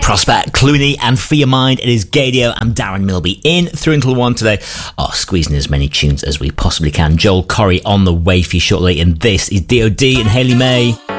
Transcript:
Prospect, Clooney, and For Your Mind. It is Gadio and Darren Milby in through until 1 today. Oh, squeezing as many tunes as we possibly can. Joel Corry on the way for you shortly, and this is DOD and Hayley May.